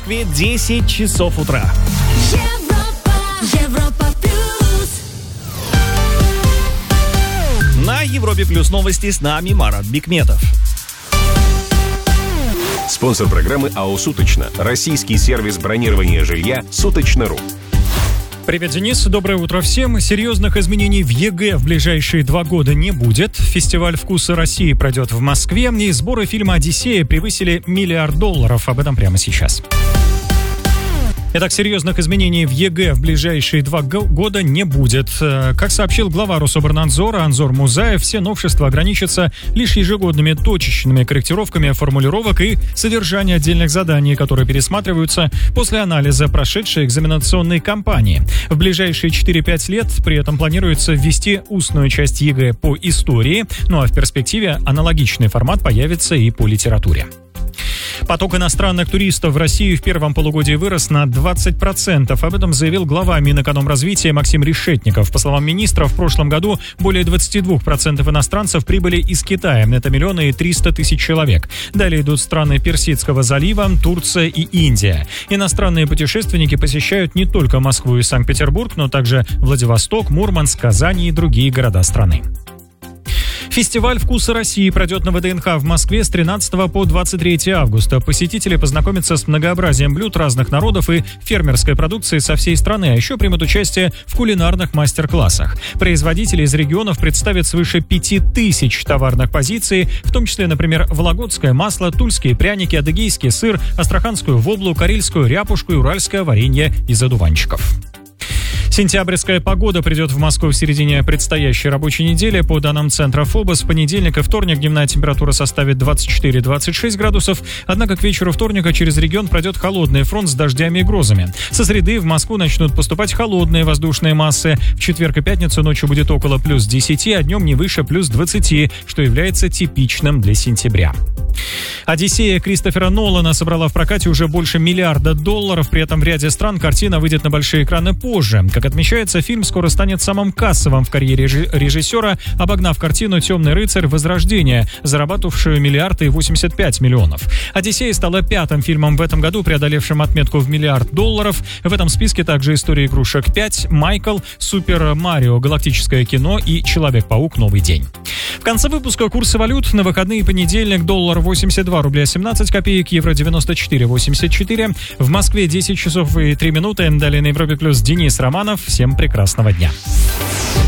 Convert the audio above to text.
Москве 10 часов утра. Европа плюс. На Европе плюс новости с нами Марат Бикметов. Спонсор программы АО «Суточно». Российский сервис бронирования жилья «Суточно.ру». Привет, Денис. Доброе утро всем. Серьезных изменений в ЕГЭ в ближайшие 2 года не будет. Фестиваль «Вкусы России» пройдет в Москве, и сборы фильма «Одиссея» превысили $1 миллиард. Об этом прямо сейчас. Итак, серьезных изменений в ЕГЭ в ближайшие 2 года не будет. Как сообщил глава Рособорнадзора Анзор Музаев, все новшества ограничатся лишь ежегодными точечными корректировками формулировок и содержания отдельных заданий, которые пересматриваются после анализа прошедшей экзаменационной кампании. В ближайшие 4-5 лет при этом планируется ввести устную часть ЕГЭ по истории, ну а в перспективе аналогичный формат появится и по литературе. Поток иностранных туристов в Россию в первом полугодии вырос на 20%. Об этом заявил глава Минэкономразвития Максим Решетников. По словам министра, в прошлом году более 22% иностранцев прибыли из Китая. Это 1 300 000 человек. Далее идут страны Персидского залива, Турция и Индия. Иностранные путешественники посещают не только Москву и Санкт-Петербург, но также Владивосток, Мурманск, Казань и другие города страны. Фестиваль «Вкусы России» пройдет на ВДНХ в Москве с 13 по 23 августа. Посетители познакомятся с многообразием блюд разных народов и фермерской продукции со всей страны, а еще примут участие в кулинарных мастер-классах. Производители из регионов представят свыше 5000 товарных позиций, в том числе, например, вологодское масло, тульские пряники, адыгейский сыр, астраханскую воблу, карельскую ряпушку и уральское варенье из одуванчиков. Сентябрьская погода придет в Москву в середине предстоящей рабочей недели. По данным Центра ФОБОС, в понедельник и вторник дневная температура составит 24-26 градусов, однако к вечеру вторника через регион пройдет холодный фронт с дождями и грозами. Со среды в Москву начнут поступать холодные воздушные массы. В четверг и пятницу ночью будет около плюс 10, а днем не выше плюс 20, что является типичным для сентября. «Одиссея» Кристофера Нолана собрала в прокате уже больше $1 миллиарда. При этом в ряде стран картина выйдет на большие экраны позже. Как отмечается, фильм скоро станет самым кассовым в карьере режиссера, обогнав картину «Темный рыцарь. Возрождение», зарабатывавшую $1,085 миллиона. «Одиссея» стала 5-м фильмом в этом году, преодолевшим отметку в $1 миллиард. В этом списке также «История игрушек 5», «Майкл», «Супер Марио. Галактическое кино» и «Человек-паук. Новый день». В конце выпуска курсы валют. На выходные: понедельник доллар 82 рубля 17 копеек, евро 94,84. В Москве 10 часов и 3 минуты. Далее на Европе плюс Денис Романов. Всем прекрасного дня.